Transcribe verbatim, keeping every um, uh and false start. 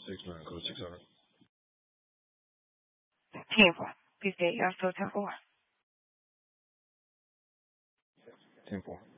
Six nine, code six hundred. ten four. Please state your still ten four. Ten four.